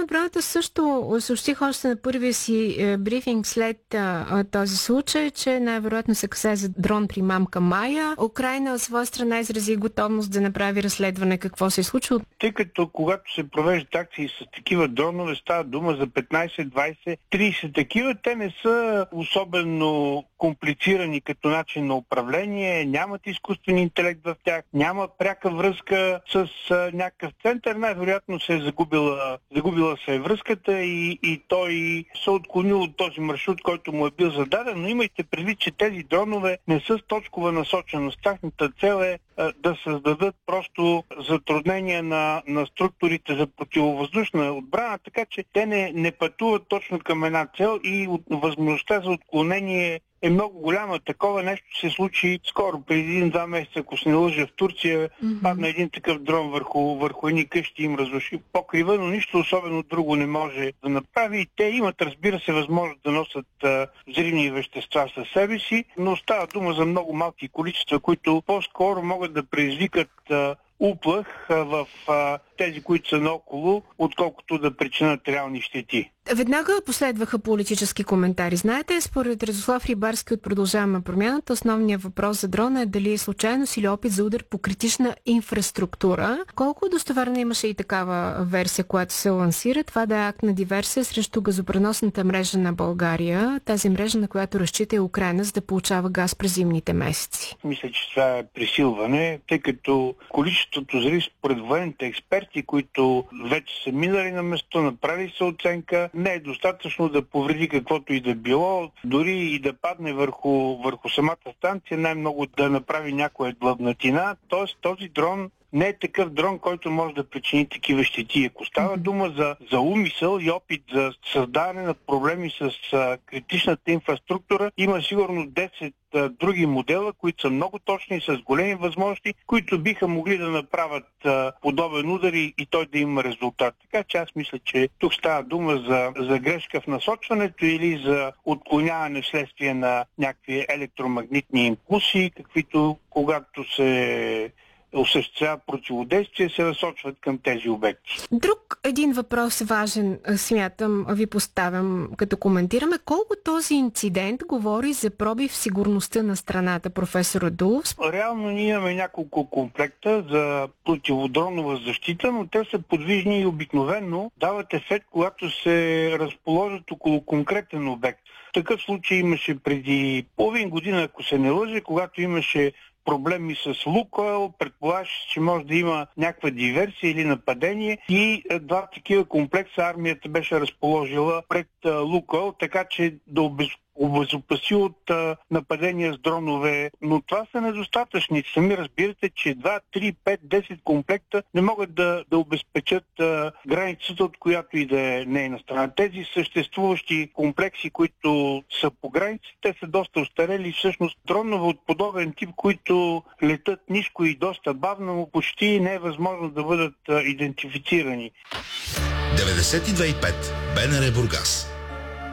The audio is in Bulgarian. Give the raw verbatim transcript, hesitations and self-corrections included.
отбраната също съобщих още на първия си е, брифинг след а, този случай, че най-вероятно се касае за дрон при мамка Майя. Украйна от своя страна изрази готовност да направи разследване какво се е случило. Тъй като когато се провеждат акции с такива дронове, става дума за петнайсет, двайсет, трийсет такива, те не са особено комплицирани като начин на управление, нямат изкуствен интелект в тях, няма пряка връзка с а, някакъв център. Най-вероятно се е загубила, загубила се е връзката и, и той се отклонил от този маршрут, който му е бил зададен, но имайте предвид, че тези дронове не са с точкова насоченост. Тяхната цел е а, да създадат просто затруднения на, на структурите за противовъздушна отбрана, така че те не, не пътуват точно към една цел и от, възможността за отклонение е много голяма. Такова нещо се случи скоро, преди един-два месеца, ако се не лъжа, в Турция, mm-hmm. падна един такъв дрон върху, върху едни къщи, им разруши покрива, но нищо особено друго не може да направи. И те имат, разбира се, възможност да носят а, взривни вещества със себе си, но става дума за много малки количества, които по-скоро могат да предизвикат а, уплах а, в а, тези, които са наоколо, отколкото да причинят реални щети. Веднага последваха политически коментари. Знаете, според Радослав Рибарски от Продължаваме промяната, основният въпрос за дрона е дали е случайност или опит за удар по критична инфраструктура. Колко достоверна имаше и такава версия, която се лансира, това да е акт на диверсия срещу газопреносната мрежа на България, тази мрежа, на която разчита и Украйна, за да получава газ през зимните месеци? Мисля, че това е пресилване, тъй като количеството зрив според военните експерти, които вече са минали на место, направили са оценка, не е достатъчно да повреди каквото и да било, дори и да падне върху, върху самата станция, най-много да направи някоя длъбнатина. Тоест този дрон не е такъв дрон, който може да причини такива щети. Ако става дума за, за умисъл и опит за създаване на проблеми с а, критичната инфраструктура, има сигурно десет а, други модела, които са много точни, с големи възможности, които биха могли да направят а, подобен удар и, и той да има резултат. Така че аз мисля, че тук става дума за, за грешка в насочването или за отклоняване вследствие на някакви електромагнитни импулси, каквито когато се осъществява противодействие, се насочват към тези обекти. Друг един въпрос важен, смятам, ви поставям, като коментираме. Колко този инцидент говори за пробив в сигурността на страната, професор Радулов? Реално ние имаме няколко комплекта за противодронова защита, но те са подвижни и обикновено дават ефект, когато се разположат около конкретен обект. В такъв случай имаше преди половин година, ако се не лъжа, когато имаше проблеми с Лукойл, предполагаш, че може да има някаква диверсия или нападение и два такива комплекса армията беше разположила пред Лукойл, така че да обезпечи обезопаси от а, нападения с дронове, но това са недостатъчни. Сами разбирате, че два, три, пет, десет комплекта не могат да, да обезпечат а, границата, от която и да е нейна страна. Тези съществуващи комплекси, които са по границите, те са доста устарели. Всъщност дронове от подобен тип, които летат ниско и доста бавно, почти не е възможно да бъдат а, идентифицирани. деветдесет и две и пет БНР Бургас.